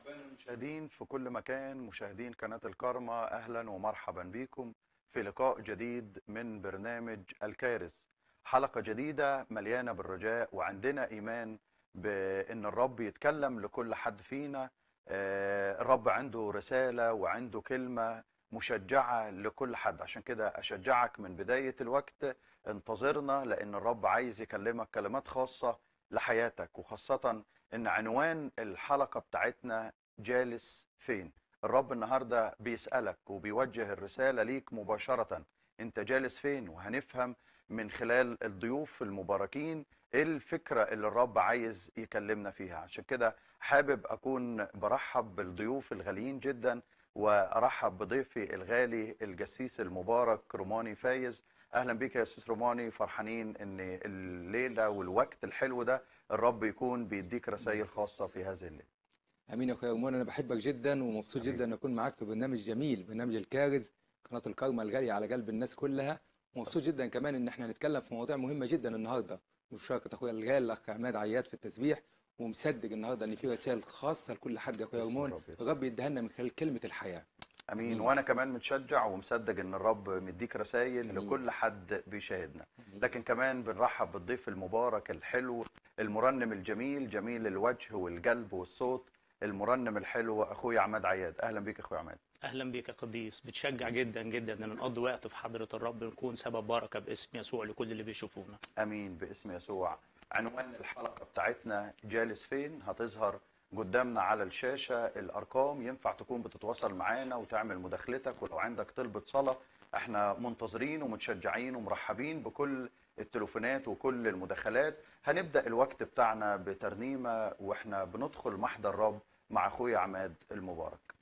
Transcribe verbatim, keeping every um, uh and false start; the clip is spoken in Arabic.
أحبائنا المشاهدين في كل مكان، مشاهدين قناة الكارما، أهلا ومرحبا بكم في لقاء جديد من برنامج الكارث. حلقة جديدة مليانة بالرجاء، وعندنا إيمان بأن الرب يتكلم لكل حد فينا. آه، الرب عنده رسالة وعنده كلمة مشجعة لكل حد، عشان كده أشجعك من بداية الوقت انتظرنا، لأن الرب عايز يكلمك كلمات خاصة لحياتك، وخاصة ان عنوان الحلقة بتاعتنا جالس فين. الرب النهاردة بيسألك وبيوجه الرسالة ليك مباشرة، انت جالس فين؟ وهنفهم من خلال الضيوف المباركين ايه الفكرة اللي الرب عايز يكلمنا فيها. عشان كده حابب اكون برحب بالضيوف الغاليين جدا، وارحب بضيفي الغالي الجسيس المبارك روماني فايز. اهلا بيك يا سيس روماني، فرحانين ان الليلة والوقت الحلو ده الرب يكون بيديك رسائل خاصة في هذه الليلة. امين يا اخويا أمون، انا بحبك جدا ومبسوط امين. جدا ان اكون معاك في برنامج جميل، برنامج الكارز، قناه الكارما الغاليه على قلب الناس كلها. ومبسوط جدا كمان ان احنا هنتكلم في مواضيع مهمه جدا النهارده، وبشاركه اخويا الغالي الاخ عماد عياد في التسبيح. ومصدق النهارده ان في رسائل خاصه لكل حد يا اخويا باسم أمون، الرب يسوع. الرب يديها لنا من خلال كلمه الحياه. امين. امين. وانا كمان متشجع ومصدق ان الرب مديك رسائل امين. لكل حد بيشاهدنا. امين. لكن كمان بنرحب بالضيف المبارك الحلو، المرنم الجميل، جميل الوجه والقلب والصوت، المرنم الحلو اخويا عماد عياد. اهلا بيك اخويا عماد. اهلا بيك يا قديس. بتشجع جدا جدا ان نقضي وقت في حضره الرب، ونكون سبب بركه باسم يسوع لكل اللي بيشوفونا. امين باسم يسوع. عنوان الحلقه بتاعتنا جالس فين. هتظهر قدامنا على الشاشه الارقام، ينفع تكون بتتواصل معانا وتعمل مداخلتك، ولو عندك طلبه صلاه احنا منتظرين ومتشجعين ومرحبين بكل التليفونات وكل المداخلات. هنبدا الوقت بتاعنا بترنيمه واحنا بندخل محضر الرب مع اخويا عماد المبارك.